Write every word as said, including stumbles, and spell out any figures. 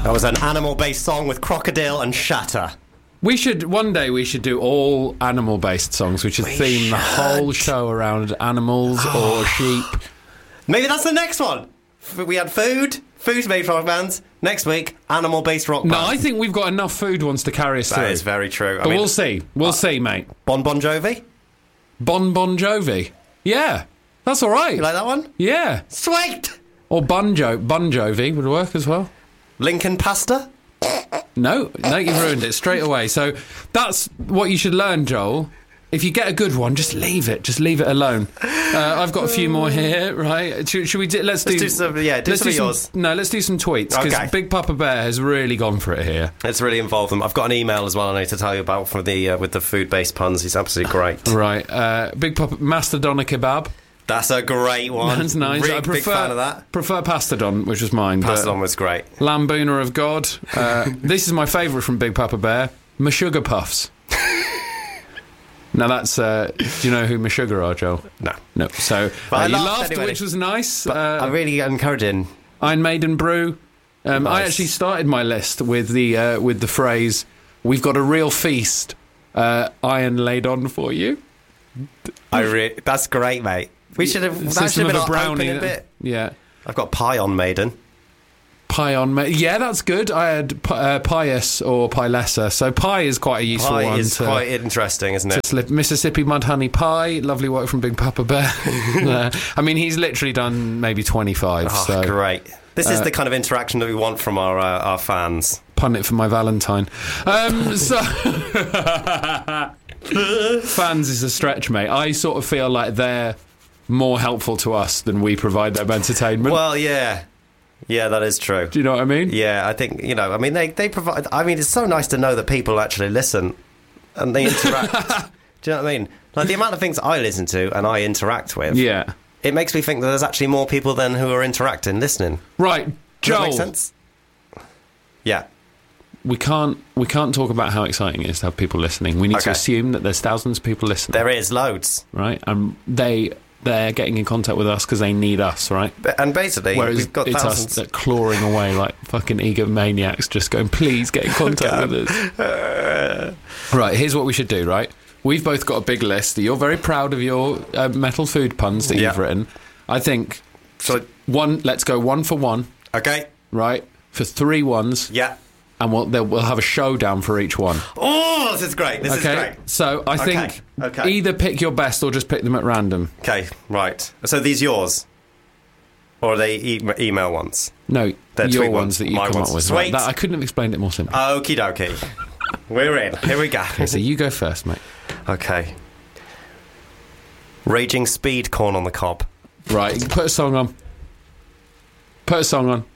That was an animal-based song with Crocodile and Shatter. We should, one day we should do all animal-based songs. We should We theme should. the whole show around animals or sheep. Maybe that's the next one. F- We had food, food-based rock bands. Next week, animal-based rock bands. No, I think we've got enough food ones to carry us That through. is very true. I But mean, we'll see. We'll uh, see, mate. Bon Bon Jovi? Bon Bon Jovi. Yeah, that's all right. You like that one? Yeah. Sweet! Or Bunjo, Bon Jovi would work as well. Lincoln Pasta? No, no, you've ruined it straight away. So that's what you should learn, Joel. If you get a good one, just leave it. Just leave it alone. Uh, I've got a few more here, right? Should, should we do... Let's, Let's do, do some- yeah, do let's some of some, yours. No, let's do some tweets, because Okay. Big Papa Bear has really gone for it here. Let's really involve them. I've got an email as well I need to tell you about for the uh, with the food-based puns. He's absolutely great. Right. Uh, Big Papa... Mastodon Kebab. That's a great one. That's nice. Really I big prefer, fan of that. prefer Pastodon, which was mine. but- Pastodon was great. Lambooner of God. Uh, this is my favourite from Big Papa Bear. Meshuggah Puffs. Now that's... Uh, do you know who Meshuggah are, Joel? No. No. So But uh, I you laughed laughed, anyway. which was nice. But uh, I really encouraging. Iron Maiden Brew. Um, I Nice. actually started my list with the uh, with the phrase, "We've got a real feast, uh, iron laid on for you." I re- That's great, mate. We should have... That System should of have a been our brownie. opening bit. Yeah. I've got Pie on Maiden. Pie on ma- yeah, that's good. I had pi- uh, pious or pie lesser, so pie is quite a useful Pie one is to, quite interesting, isn't to it? slip. Mississippi Mud Honey Pie, lovely work from Big Papa Bear. Uh, I mean, he's literally done maybe twenty-five. Oh, so great. This is uh, the kind of interaction that we want from our uh, our fans. pun it for my Valentine. Um, so fans is a stretch, mate. I sort of feel like they're more helpful to us than we provide them entertainment. Well, yeah. Yeah, that is true. Do you know what I mean? Yeah, I think, you know, I mean, they, they provide... I mean, it's so nice to know that people actually listen and they interact. Do you know what I mean? Like, the amount of things I listen to and I interact with, Yeah. it makes me think that there's actually more people than who are interacting, listening. Right, Does that make Joel. sense? Yeah. We can't we can't talk about how exciting it is to have people listening. We need to Okay. assume that there's thousands of people listening, There is loads. right? And they they're getting in contact with us because they need us, right? But- And basically, Whereas we've got it's thousands. us that clawing away like fucking egomaniacs, just going, please get in contact with us. Right, here's what we should do, right? We've both got a big list. You're very proud of your uh, metal food puns that Yeah. you've written. I think So, one. Let's go one for one, okay. right? For three ones, Yeah. and we'll they'll- we'll have a showdown for each one. Oh, this is great. This Okay, is great. so I think Okay. either pick your best or just pick them at random. Okay, right. So these yours? Or are they e- email ones? No, They're your tweet ones ones. that you My come ones. up with. Sweet. Right, that, I couldn't have explained it more simply. Okie dokie. We're in. Here we go. Okay, so you go first, mate. Okay. Raging speed corn on the cob. Right, put a song on. Put a song on.